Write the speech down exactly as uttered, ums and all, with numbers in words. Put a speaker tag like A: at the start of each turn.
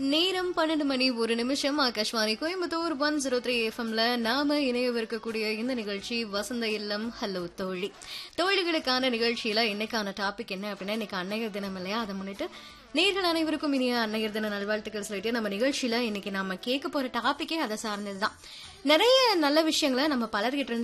A: நேரம் பன்னெண்டு மணி ஒரு நிமிஷம். Akashvani Coimbatore one zero three எஃப்எம்ல நாம இணையவிருக்கக்கூடிய இந்த நிகழ்ச்சி வசந்த இல்லம். ஹலோ தோழி. தோழிகளுக்கான நிகழ்ச்சியில இன்னைக்கான டாபிக் என்ன அப்படின்னா, இன்னைக்கு அன்னையர் தினம் இல்லையா, அதை முன்னிட்டு நேர்கள் அனைவருக்கும் இனிய அன்னையர் தின நல்வாழ்த்துக்கள் சொல்லிட்டு நம்ம நிகழ்ச்சியில இன்னைக்கு நாம கேட்க போற டாபிக்கே அதை சார்ந்ததுதான். நிறைய நல்ல விஷயங்களை நம்ம பலர்கிட்ட இருந்து